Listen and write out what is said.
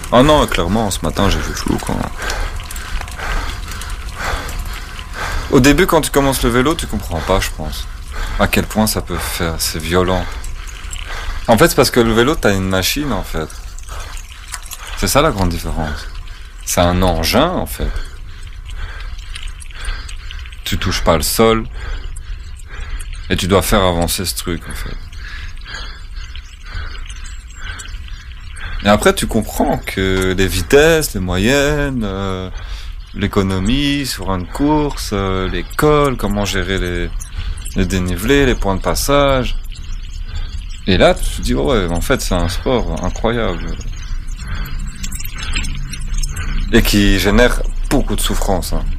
Ah non, clairement, ce matin, j'ai vu flou, quoi. Au début, quand tu commences le vélo, tu comprends pas, je pense. À quel point ça peut faire, c'est violent. En fait, c'est parce que le vélo, t'as une machine, en fait. C'est ça la grande différence. C'est un engin, en fait. Tu touches pas le sol. Et tu dois faire avancer ce truc, en fait. Et après, tu comprends que les vitesses, les moyennes, l'économie sur une course, l'école, comment gérer les dénivelés, les points de passage. Et là, tu te dis, ouais, en fait, c'est un sport incroyable. Et qui génère beaucoup de souffrance, hein.